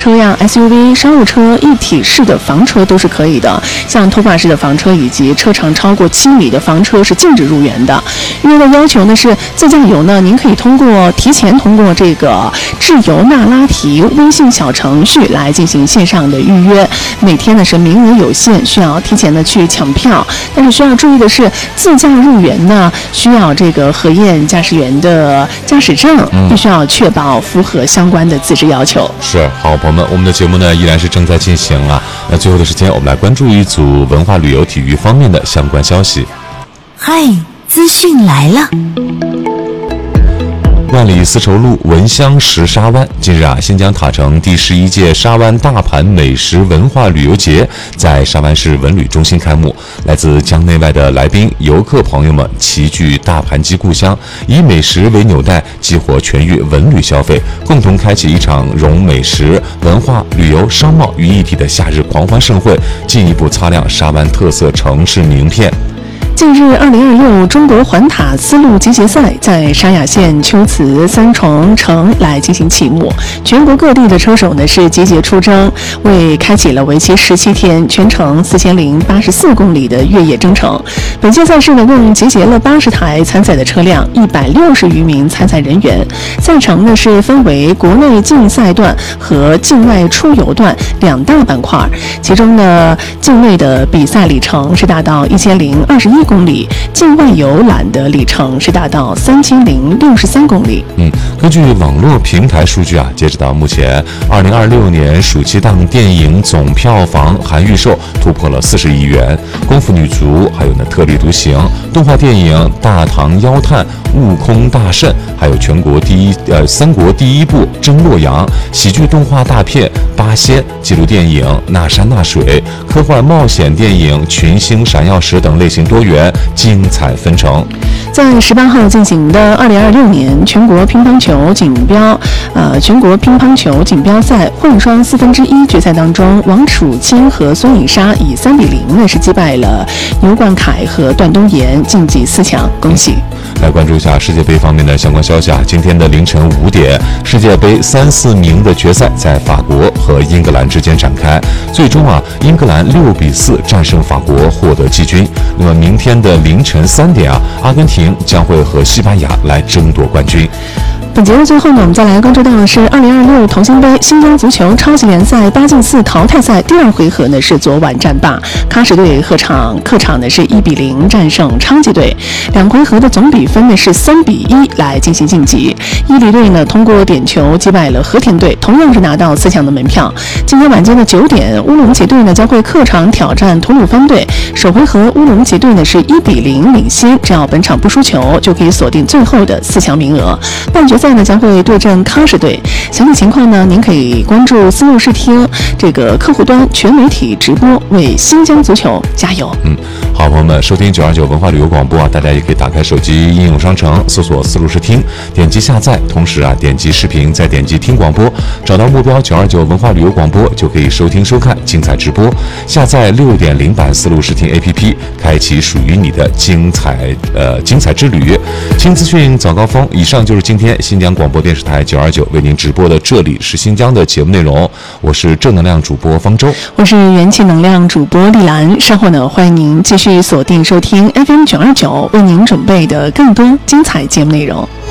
车呀、SUV、商务车、一体式的房车都是可以的。像拖挂式的房车以及车长超过7米的房车是禁止入园的。预约的要求呢是自驾游呢，您可以提前通过这个智游那拉提微信小程序来进行线上的预约。每天呢是名额有限，需要提前的去抢票。但是需要注意的是，自驾入园呢需要这个核验驾驶员的驾驶证，必须要确保符合相关的资质要求。 是，好朋友们，我们的节目呢依然是正在进行啊。那最后的时间，我们来关注一组文化旅游体育方面的相关消息。 嗨，资讯来了。 万里丝绸路闻香识沙湾。近日啊，新疆塔城第11届沙湾大盘美食文化旅游节在沙湾市文旅中心开幕。来自疆内外的来宾、游客朋友们齐聚大盘及故乡，以美食为纽带，激活全域文旅消费，共同开启一场融美食、文化、旅游、商贸于一体的夏日狂欢盛会，进一步擦亮沙湾特色城市名片。 近日，2026中国环塔丝路集结赛在沙雅县秋瓷三重城来进行启幕。全国各地的车手呢是集结出征，为开启了为期17天、全程4084公里的越野征程。本届赛事呢共集结了80台参赛的车辆，160余名参赛人员。赛程呢是分为国内竞赛段和境外出游段2大板块，其中呢境内的比赛里程是达到1021公里，境外游览的里程是达到3063公里。 根据网络平台数据啊，截止到目前，2026年暑期档电影总票房含预售突破了40亿元。功夫女足，还有呢特立独行，动画电影《大唐妖探》、悟空大圣，还有三国第一部《真洛阳》，喜剧动画大片《八仙》，纪录电影《那山那水》，科幻冒险电影《群星闪耀时》等类型多元，精彩纷呈。 在18号进行的2026年全国乒乓球锦标赛混双1/4决赛当中，王楚钦和孙颖莎以3-0呢是击败了牛冠凯和段东妍，晋级4强，恭喜！ 来关注一下世界杯方面的相关消息啊！今天的凌晨5点，世界杯3、4名的决赛在法国和英格兰之间展开。最终啊，英格兰6-4战胜法国，获得季军。那么明天的凌晨3点啊，阿根廷将会和西班牙来争夺冠军。 本节的最后呢，我们再来关注到的是2026同心杯新疆足球超级联赛8进4淘汰赛第2回合呢是昨晚战罢，喀什队客场呢是1-0战胜昌吉队，2回合的总比分呢是3-1来进行晋级。伊犁队呢通过点球击败了和田队，同样是拿到4强的门票。今天晚间的9点，乌鲁木齐队呢将会客场挑战吐鲁番队，首回合乌鲁木齐队呢是1-0领先，只要本场不输球就可以锁定最后的4强名额。半决赛呢将会对阵喀什队，详细情况呢您可以关注丝路视听这个客户端全媒体直播，为新疆足球加油。 好朋友们，收听929文化旅游广播啊，大家也可以打开手机应用商城搜索丝路视听，点击下载，同时啊点击视频，再点击听广播，找到目标929文化旅游广播就可以收听收看精彩直播。下载6.0版丝路视听 APP， 开启属于你的精彩之旅。新资讯早高峰，以上就是今天新疆广播电视台929为您直播的这里是新疆的节目内容。我是正能量主播方舟， 我是元气能量主播丽兰。稍后呢，欢迎您继续锁定收听 FM 929为您准备的更多精彩节目内容。